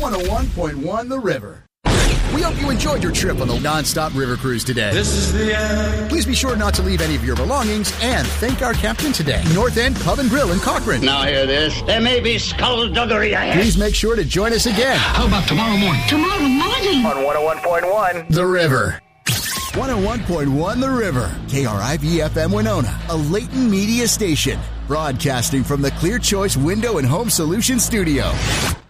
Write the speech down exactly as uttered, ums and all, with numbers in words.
one oh one point one The River. We hope you enjoyed your trip on the non-stop river cruise today. This is the end. Please be sure not to leave any of your belongings and thank our captain today. North End Pub and Grill in Cochrane. Now hear this. There may be skullduggery ahead. Please make sure to join us again. How about tomorrow morning? Tomorrow morning. On one oh one point one The River. one oh one point one The River. K R I V F M Winona, a Leighton Media station. Broadcasting from the Clear Choice Window and Home Solutions Studio.